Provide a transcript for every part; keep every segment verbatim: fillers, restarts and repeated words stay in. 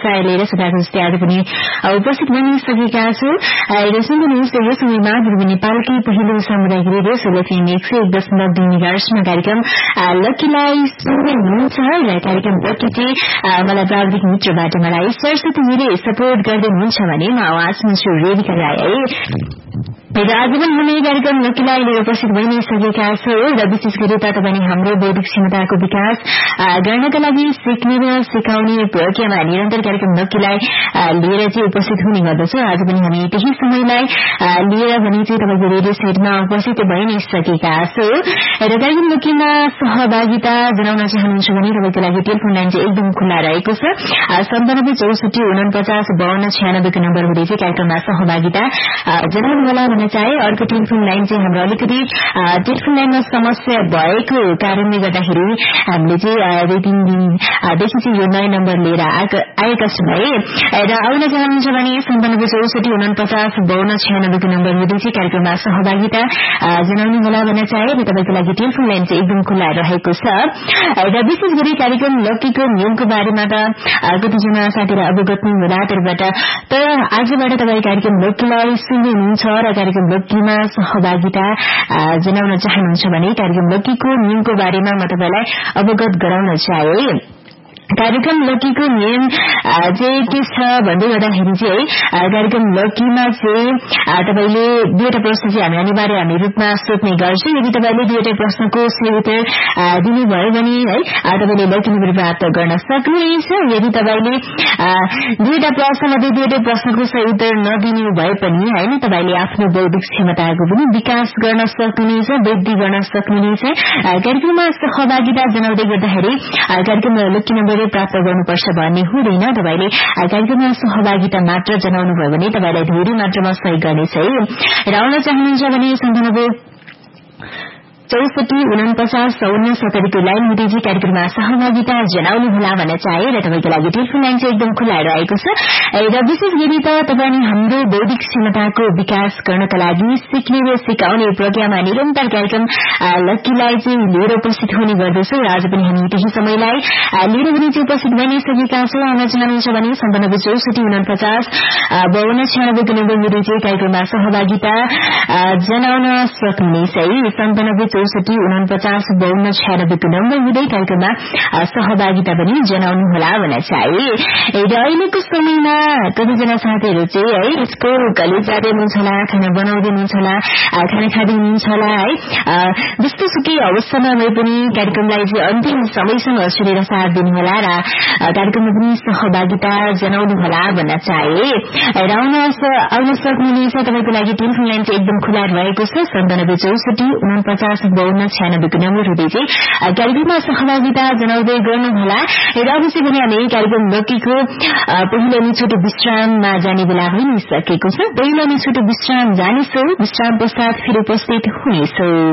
व्यवसाय लिएर सदाको जस्तै आज पनि उपस्थित बनिसकेका छौं। र सुन्नुहुनेछ यो समयमा पूर्वी नेपालकै पहिलो सामुदायिक रेडियो सोलफेम एक सय एक दशमलव दुई मेगाहर्जमा कार्यक्रम लकीलाई सुन्दै हुनुहुन्छ र कार्यक्रम लकीले मलाई प्राविधिक मित्रबाट मलाई सरस्वती मिले सपोर्ट गर्दै हुनुहुन्छ भने म आवाजमा छु रेडिका राई र आज पनि हामी कार्यक्रम लकीलाई लिएर उपस्थित भइसकेका छौं र विशेष गरी तपाईले हाम्रो बौद्धिक क्षमताको विकास गर्नका लागि सिक्ने र सिकाउने प्रक्रियामा निरन्तर कार्यक्रम लकीलाई लिएर चाहिँ उपस्थित हुने गर्दछ। आज पनि हामी त्यही समयलाई लिएर भने चाहिँ तपाईको रेडियो सेटमा उपस्थित भइ नै सकेका छौं र कार्यक्रम लकीमा सहभागिता जनाउन चाहनुहुन्छ भने तपाईको लागि टेलिफोन लाइन चाहिँ एकदम खुल्ला रहेको छ। सन्तानब्बे चौसठी उनपचास बाहन्न छयानब्बेको नम्बर हुँदै चाहिँ कार्यक्रममा सहभागिता जनाउनु होला भन्न चाहे। अर्को टेलिफोन लाइन चाहिँ हाम्रो अलिकति टेलिफोन लाइनमा समस्या भएको कारणले गर्दाखेरि हामीले चाहिँ दुई तीन दिनदेखि चाहिँ यो नयाँ नम्बर लिएर आएका छौँ है र आउन चाहनुहुन्छ भने सन्तानब्बे चौसठी उनपचास बाहन्न छयानब्बेको नम्बर हुँदै चाहिँ कार्यक्रममा सहभागिता जनाउनु होला भन्न चाहे र तपाईँको लागि टेलिफोन लाइन चाहिँ एकदम खुल्ला रहेको छ। र विशेष गरी कार्यक्रम लकीको नियमको बारेमा त कतिजना साथीहरू अवगत नै होला तरबाट तर आजबाट तपाईँ कार्यक्रम लकीलाई सुन्दै हुनुहुन्छ र कार्यक्रम लकीमा सहभागिता जनाउन चाहनुहुन्छ भने कार्यक्रम लकीको नियमको बारेमा म तपाईलाई अवगत गराउन चाहे। कार्यक्रम लकीको नियम चाहिँ के छ भन्दै गर्दाखेरि चाहिँ कार्यक्रम लकीमा चाहिँ तपाईले दुईवटा प्रश्न चाहिँ हामी अनिवार्य हामी रूपमा सोध्ने गर्छौं। यदि तपाईले दुईवटा प्रश्नको सही उत्तर दिनुभयो भने है तपाईले लकी नम्बर प्राप्त गर्न सक्नुहुनेछ। यदि तपाईले दुईवटा प्रश्नमध्ये दुईवटा प्रश्नको सही उत्तर नदिनु भए पनि हैन तपाईले आफ्नो बौद्धिक क्षमताको पनि विकास गर्न सक्नुहुनेछ, वृद्धि गर्न सक्नुहुनेछ। कार्यक्रममा सहभागिता जनाउँदै गर्दाखेरि कार्यक्रम लकी नम्बर प्राप्त गर्नुपर्छ भन्ने हुँदैन। तपाईले कार्यक्रममा सहभागिता मात्र जनाउनु भयो भने तपाईलाई धेरै मात्रामा सहयोग गर्नेछ है। र आउन चाहनुहुन्छ भने सन्तानब्बे चौसठी उनपचास चौन्न सत्तरीको लाइन हुँदै चाहिँ कार्यक्रममा सहभागिता जनाउनु होला भन्न चाहे र तपाईँको लागि टेलिफोन लाइन चाहिँ एकदम खुल्ला रहेको छ। र विशेष गरी त तपाईँ हाम्रो बौद्धिक क्षमताको विकास गर्नका लागि सिक्ने र सिकाउने प्रक्रियामा निरन्तर कार्यक्रम लकीलाई चाहिँ लिएर उपस्थित हुने गर्दछौँ र आज पनि हामी त्यही समयलाई लिएर पनि चाहिँ उपस्थित बनिसकेका छौँ। आउन चाहनुहुन्छ भने सन्तानब्बे चौसठी उनपचास बाहन्न छयानब्बेको नम्बर हुँदै चाहिँ कार्यक्रममा सहभागिता जनाउन सक्नुहुनेछ है। सन्तानब्बे चौसठी उनपचास बाहन्न छयानब्बेको नम्बर हुँदै कार्यक्रममा सहभागिता पनि जनाउनु होला भन्न चाहे। र अहिलेको समयमा कतिजना साथीहरू चाहिँ है यसको कलेजा दिनुहुन्छ होला, खाना बनाउँदै हुनुहुन्छ होला, खाना खाँदै हुनुहुन्छ होला है जस्तो सुकै अवस्थामा भए पनि कार्यक्रमलाई चाहिँ अन्तिम समयसम्म सुनेर साथ दिनुहोला र कार्यक्रममा पनि सहभागिता जनाउनु होला भन्न चाहे। र आउन आउन सक्नुहुनेछ तपाईँको लागि टेलिफोन लाइन चाहिँ एकदम खुल्ला रहेको छ। सन्तानब्बे चौसठी उनपचास बाहन्न छयानब्बेको नम्बर हुँदै चाहिँ कार्यक्रममा सहभागिता जनाउँदै गर्नुहोला। र अवश्य पनि हामी कार्यक्रम लकीको पहिलो अनि छोटो विश्राममा जाने बेला भइ नै सकेको छ। पहिलो अनि छोटो विश्राम जानेछौँ, विश्राम पश्चात फेरि उपस्थित हुनेछौँ।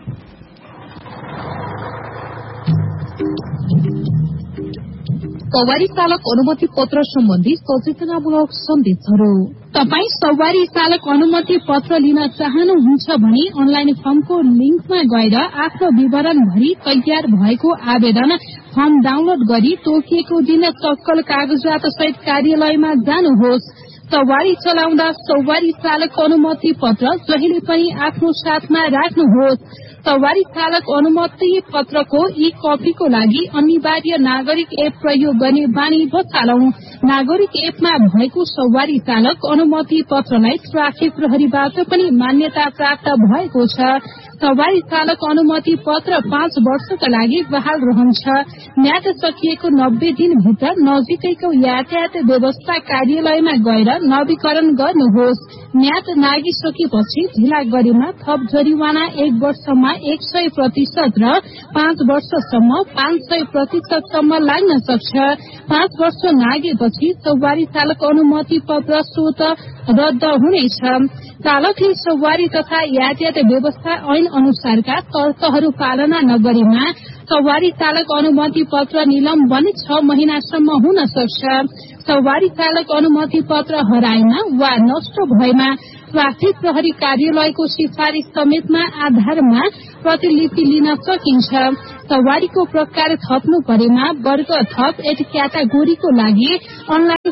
सवारी चालक अनुमति पत्र सम्बन्धी सचेतनामूलक सन्देशहरू। तपाईँ सवारी चालक अनुमति पत्र लिन चाहनुहुन्छ भने अनलाइन फर्मको लिंकमा गएर आफ्नो विवरण भरि तयार भएको आवेदन फर्म डाउनलोड गरी तोकिएको दिन सक्कल कागजात सहित कार्यालयमा जानुहोस्। सवारी चलाउँदा सवारी चालक अनुमति पत्र जहिले पनि आफ्नो साथमा राख्नुहोस्। सवारी चालक अनुमति पत्रको ई कपीको लागि अनिवार्य नागरिक एप प्रयोग गर्ने बानी बचालौं। नागरिक एपमा भएको सवारी चालक अनुमति पत्रलाई ट्राफिक प्रहरीबाट पनि मान्यता प्राप्त भएको छ। सवारी चालक अनुमति पत्र पाँच वर्षका लागि बहाल रहन्छ। म्याद सकिएको नब्बे दिनभित्र नजिकैको यातायात व्यवस्था कार्यालयमा गएर नवीकरण गर्नुहोस्। म्याद नागिसकेपछि ढिला गरेमा थप जरिवाना एक वर्षमा एक सय प्रतिशत र पाँच वर्षसम्म पाँच सय प्रतिशतसम्म लाग्न सक्छ। पाँच वर्ष नागेपछि सवारी चालक अनुमति पत्र स्वत रद्द हुनेछ। चालकले सवारी तथा यातायात व्यवस्था ऐन अनुसारका शर्तहरू पालना नगरेमा सवारी चालक अनुमति पत्र निलम्बन छ महिनासम्म हुन सक्छ। सवारी चालक अनुमति पत्र हराएमा वा नष्ट भएमा ट्राफिक प्रहरी कार्यालयको सिफारिश समेतमा आधारमा प्रतिलिपि लिन सकिन्छ। सवारीको प्रकार थप्नु परेमा वर्ग थप एट क्याटेगोरीको लागि अनलाइन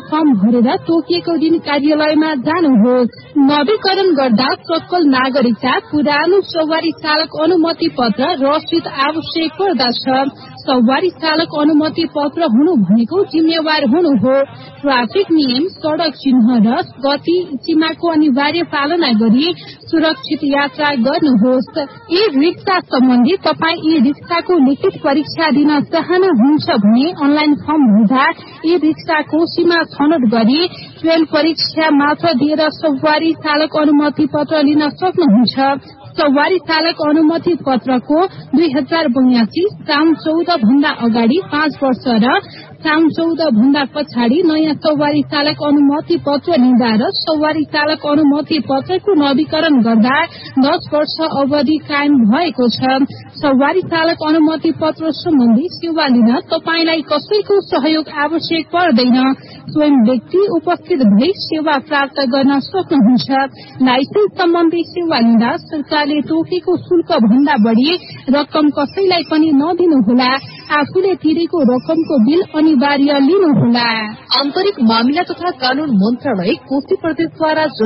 फर्म भरेर तोकिएको दिन कार्यालयमा जानुहोस्। नवीकरण गर्दा सक्कल नागरिकता, पुरानो सवारी चालक अनुमति पत्र, रसिद आवश्यक पर्दछ। सवारी चालक अनुमति पत्र हुनु भनेको जिम्मेवार हुनु हो। ट्राफिक नियम, सड़क चिन्ह र गति सीमाको अनिवार्य पालना गरी सुरक्षित यात्रा गर्नुहोस्। ई रिक्सा सम्बन्धी तपाईँ ई रिक्साको लिखित परीक्षा दिन चाहनुहुन्छ भने अनलाइन फर्म भर्दा ई रिक्साको सीमा छनौट गरी ट्रेल परीक्षा मात्र दिएर सवारी चालक अनुमति पत्र लिन सक्नुहुन्छ। सवारी चालक अनुमति पत्रको दुई हजार बयासी साउन चौध भन्दा अगाडि पाँच वर्ष र साउन चौध भन्दा पछाडि नयाँ सवारी चालक अनुमति पत्र लिँदा र सवारी चालक अनुमति पत्रको नवीकरण गर्दा दस वर्ष अवधि कायम भएको छ। सवारी चालक अनुमति पत्र सम्बन्धी सेवा लिन तपाईलाई कसैको सहयोग आवश्यक पर्दैन। स्वयं व्यक्ति उपस्थित भई सेवा प्राप्त गर्न सक्नुहुन्छ। लाइसेन्स सम्बन्धी सेवा लिँदा सरकारले तोकेको शुल्क भन्दा बढ़ी रकम कसैलाई पनि नदिनुहोला। आफूले तिरेको रकमको बिल अनिवार्य लिनुहोला। आन्तरिक मामिला तथा कानून मन्त्रालय कोशी प्रदेशद्वारा